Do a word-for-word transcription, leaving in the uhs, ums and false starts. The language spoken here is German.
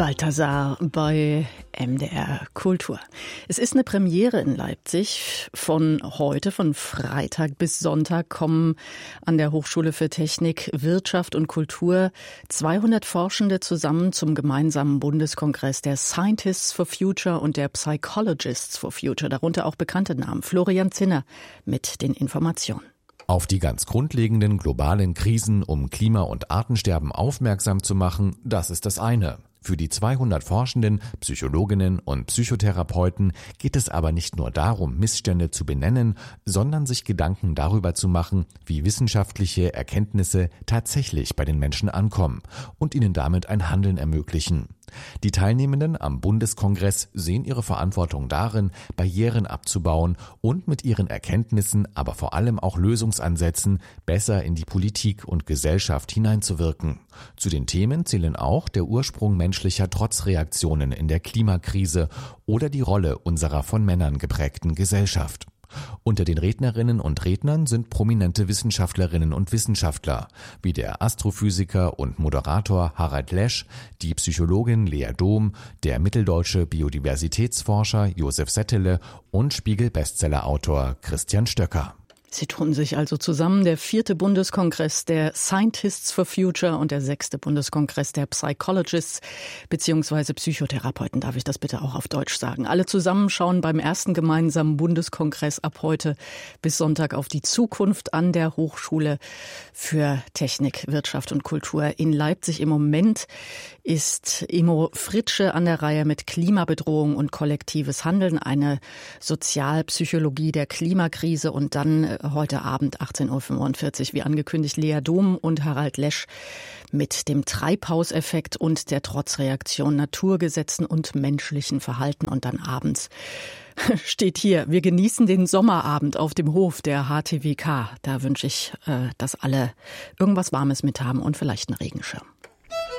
Balthasar bei M D R Kultur. Es ist eine Premiere in Leipzig. Von heute, von Freitag bis Sonntag, kommen an der Hochschule für Technik, Wirtschaft und Kultur zweihundert Forschende zusammen zum gemeinsamen Bundeskongress der Scientists for Future und der Psychologists for Future, darunter auch bekannte Namen. Florian Zinner mit den Informationen. Auf die ganz grundlegenden globalen Krisen um Klima- und Artensterben aufmerksam zu machen, das ist das eine. Für die zweihundert Forschenden, Psychologinnen und Psychotherapeuten geht es aber nicht nur darum, Missstände zu benennen, sondern sich Gedanken darüber zu machen, wie wissenschaftliche Erkenntnisse tatsächlich bei den Menschen ankommen und ihnen damit ein Handeln ermöglichen. Die Teilnehmenden am Bundeskongress sehen ihre Verantwortung darin, Barrieren abzubauen und mit ihren Erkenntnissen, aber vor allem auch Lösungsansätzen besser in die Politik und Gesellschaft hineinzuwirken. Zu den Themen zählen auch der Ursprung menschlicher Trotzreaktionen in der Klimakrise oder die Rolle unserer von Männern geprägten Gesellschaft. Unter den Rednerinnen und Rednern sind prominente Wissenschaftlerinnen und Wissenschaftler, wie der Astrophysiker und Moderator Harald Lesch, die Psychologin Lea Dom, der mitteldeutsche Biodiversitätsforscher Josef Settele und Spiegel-Bestseller-Autor Christian Stöcker. Sie tun sich also zusammen, der vierte Bundeskongress der Scientists for Future und der sechste Bundeskongress der Psychologists bzw. Psychotherapeuten, darf ich das bitte auch auf Deutsch sagen. Alle zusammen schauen beim ersten gemeinsamen Bundeskongress ab heute bis Sonntag auf die Zukunft an der Hochschule für Technik, Wirtschaft und Kultur in Leipzig. Im Moment ist Immo Fritsche an der Reihe mit Klimabedrohung und kollektives Handeln, eine Sozialpsychologie der Klimakrise, und dann heute Abend achtzehn Uhr fünfundvierzig, wie angekündigt, Lea Dom und Harald Lesch mit dem Treibhauseffekt und der Trotzreaktion, Naturgesetzen und menschlichen Verhalten. Und dann abends steht hier: Wir genießen den Sommerabend auf dem Hof der H T W K. Da wünsche ich, dass alle irgendwas Warmes mit haben und vielleicht einen Regenschirm.